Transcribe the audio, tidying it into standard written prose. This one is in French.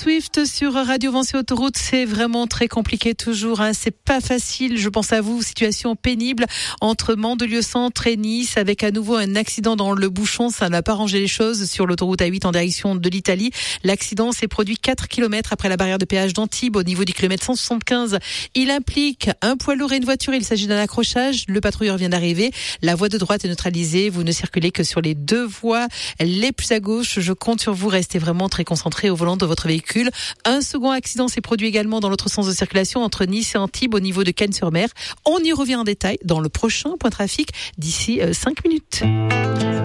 Swift sur Radio Vancé Autoroute, c'est vraiment très compliqué toujours, c'est pas facile. Je pense à vous, situation pénible entre Mandelieu-Centre et Nice avec à nouveau un accident dans le bouchon. Ça n'a pas rangé les choses sur l'autoroute A8 en direction de l'Italie. L'accident s'est produit 4 km après la barrière de péage d'Antibes au niveau du kilomètre 175. Il implique un poids lourd et une voiture. Il s'agit d'un accrochage. Le patrouilleur vient d'arriver. La voie de droite est neutralisée. Vous ne circulez que sur les deux voies les plus à gauche. Je compte sur vous. Restez vraiment très concentré au volant de votre véhicule. Un second accident s'est produit également dans l'autre sens de circulation entre Nice et Antibes au niveau de Cannes-sur-Mer. On y revient en détail dans le prochain point trafic d'ici 5 minutes.